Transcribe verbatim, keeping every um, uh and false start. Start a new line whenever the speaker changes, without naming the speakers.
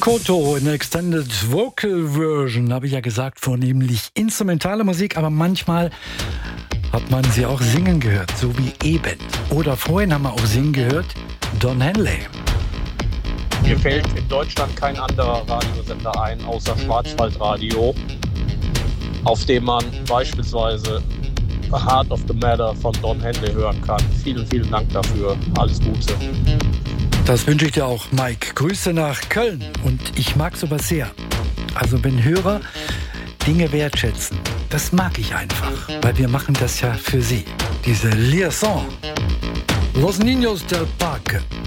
Koto in Extended Vocal Version, habe ich ja gesagt, vornehmlich instrumentale Musik, aber manchmal hat man sie auch singen gehört, so wie eben. Oder vorhin haben wir auch singen gehört, Don Henley.
Mir fällt in Deutschland kein anderer Radiosender ein, außer Schwarzwaldradio, auf dem man beispielsweise The Heart of the Matter von Don Henley hören kann. Vielen, vielen Dank dafür. Alles Gute.
Das wünsche ich dir auch, Mike. Grüße nach Köln. Und ich mag sowas sehr. Also wenn Hörer Dinge wertschätzen, das mag ich einfach, weil wir machen das ja für sie. Diese Liaison. Los Niños del Parque.